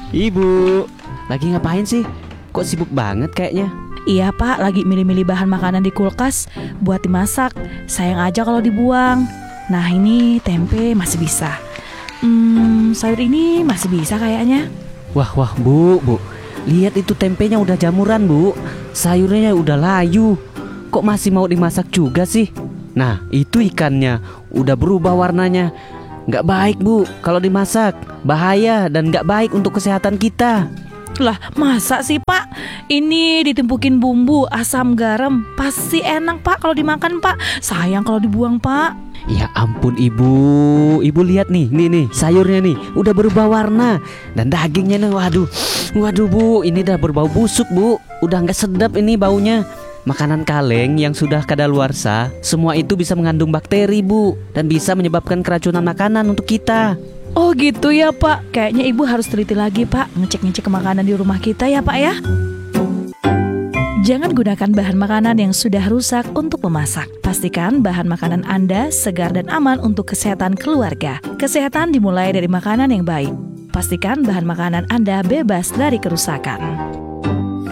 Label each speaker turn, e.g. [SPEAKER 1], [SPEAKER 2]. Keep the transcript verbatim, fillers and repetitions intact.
[SPEAKER 1] Ibu, lagi ngapain sih? Kok sibuk banget kayaknya?
[SPEAKER 2] Iya Pak, lagi milih-milih bahan makanan di kulkas buat dimasak. Sayang aja kalau dibuang. Nah ini tempe masih bisa. Hmm, sayur ini masih bisa kayaknya.
[SPEAKER 1] Wah wah bu, bu, lihat itu tempenya udah jamuran bu. Sayurnya udah layu. Kok masih mau dimasak juga sih? Nah itu ikannya udah berubah warnanya. Nggak baik bu kalau dimasak. Bahaya dan nggak baik untuk kesehatan kita.
[SPEAKER 2] Lah masa sih Pak? Ini ditumpukin bumbu, asam, garam. Pasti enak Pak kalau dimakan Pak. Sayang kalau dibuang Pak.
[SPEAKER 1] Ya ampun ibu, ibu lihat nih, nih nih sayurnya nih udah berubah warna. Dan dagingnya nih, waduh, waduh bu, ini udah berbau busuk bu. Udah nggak sedap ini baunya. Makanan kaleng yang sudah kadaluarsa, semua itu bisa mengandung bakteri bu. Dan bisa menyebabkan keracunan makanan untuk kita.
[SPEAKER 2] Oh gitu ya Pak. Kayaknya ibu harus teliti lagi Pak, ngecek-ngecek makanan di rumah kita ya Pak ya. Jangan gunakan bahan makanan yang sudah rusak untuk memasak. Pastikan bahan makanan Anda segar dan aman untuk kesehatan keluarga. Kesehatan dimulai dari makanan yang baik. Pastikan bahan makanan Anda bebas dari kerusakan.